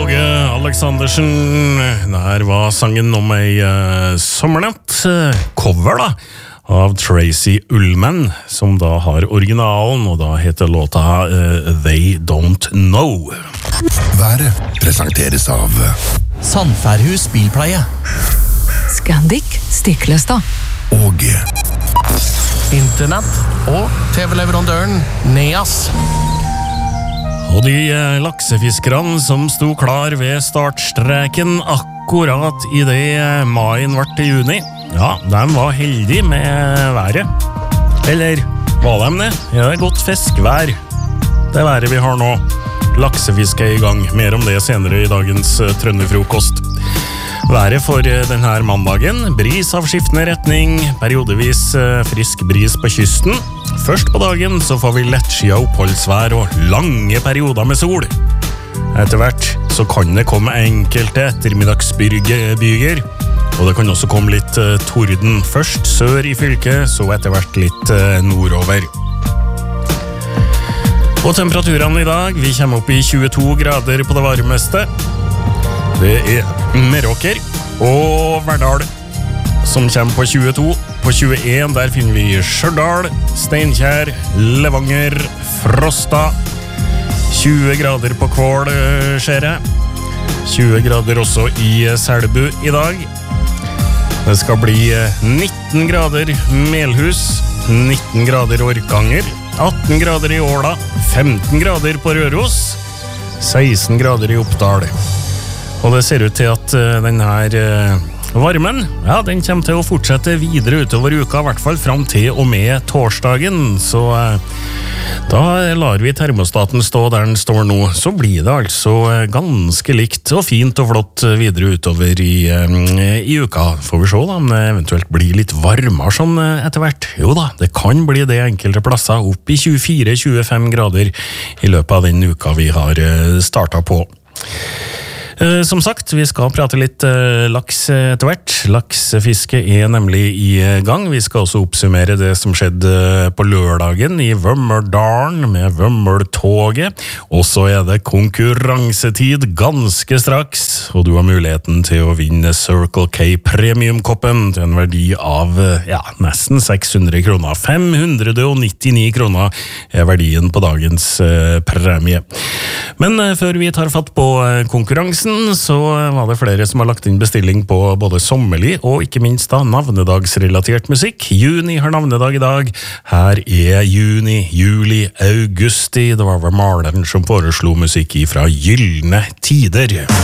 Åge Aleksandersen. Der var sangen om ei sommernatt. Cover da, av Tracy Ullman, som da har originalen, og da heter låta They Don't Know. Været presenteres av Sandfærhus Bilpleie, Scandic Stiklestad og Internett og TV-leverandøren Neas. Og de laksefiskerne som sto klar ved startstreken akkurat i det maien ble til juni, ja, de var heldige med været. Eller var de det? Ja, det er godt fiskvær. Det været vi har nå. Laksefiske er i gang. Mer om det senere i dagens Trønderfrokost. Været for denne mandagen, bris av skiftende retning, periodevis frisk bris på kysten. Først på dagen så får vi lettskia oppholdsvær og lange perioder med sol. Etter hvert så kan det komme enkelte ettermiddagsbyger, og det kan også komme litt torden. Først sør i fylket, så etter hvert litt nordover. Og temperaturene i dag, vi kommer opp i 22 grader på det varmeste. Det er Meråker og Verdal som kommer på 22. På 21 der finner vi Stjørdal, Steinkjer, Levanger, Frosta. 20 grader på Kvål, ser jeg. 20 grader også i Selbu i dag. Det skal bli 19 grader Melhus, 19 grader Orkanger, 18 grader i Åla, 15 grader på Røros, 16 grader i Oppdal. Og det ser ut til at denne varmen, ja, den kommer til å fortsette videre utover uka, i hvert fall frem til og med torsdagen. Så da lar vi termostaten stå der den står nå. Så blir det altså ganske likt og fint og flott videre utover i uka. Får vi se da, om det eventuelt blir litt varmere sånn etter hvert. Jo da, det kan bli det enkelte plasser opp i 24-25 grader i løpet av den uka vi har startet på. Som sagt, vi skal prate litt laks etter hvert. Laksefiske er nemlig i gang. Vi skal også oppsummere det som skjedde på lørdagen i Vømmøldalen med Vømmøltoget. Og så er det konkurransetid ganske straks, og du har muligheten til å vinne Circle K Premium-koppen til en verdi av nesten 600 kroner. 599 kroner er verdien på dagens premie. Men før vi tar fatt på konkurransen, så var det flere som har lagt inn bestilling på både sommerlig og ikke minst da navnedagsrelatert musikk. Juni har navnedag i dag. Her er juni, juli, augusti. Det var vel maleren som foreslo musikk fra Gyllene Tider.